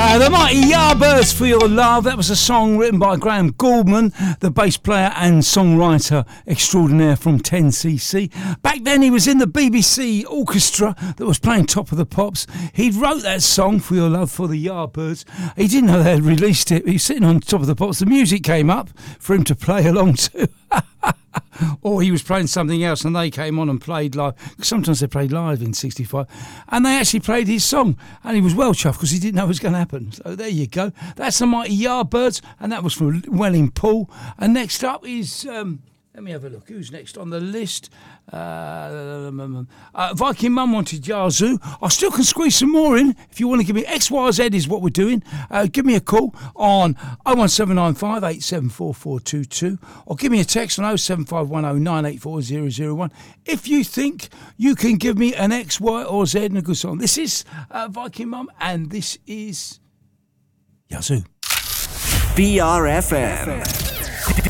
The Mighty Yardbirds, For Your Love. That was a song written by Graham Gouldman, the bass player and songwriter extraordinaire from 10cc. Back then he was in the BBC orchestra that was playing Top of the Pops. He wrote that song, For Your Love, for the Yardbirds. He didn't know they had released it. He was sitting on Top of the Pops. The music came up for him to play along to. Or he was playing something else and they came on and played live. Sometimes they played live in 65. And they actually played his song. And he was well chuffed because he didn't know it was going to happen. So there you go. That's the Mighty Yardbirds. And that was from Welling Pool. And next up is... let me have a look. Who's next on the list? Viking Mum wanted Yazoo. I still can squeeze some more in. If you want to give me XYZ is what we're doing. Give me a call on 01795 874422 or give me a text on 07510 984001 if you think you can give me an X, Y or Z and a good song. This is Viking Mum and this is Yazoo. BRFM.